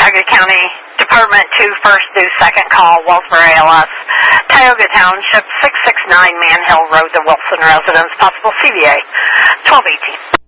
Tioga County Department 2, first due, second call, Wellsboro ALS. Tioga Township, 669 Man Hill Road, the Wilson residence, possible CVA, 1218.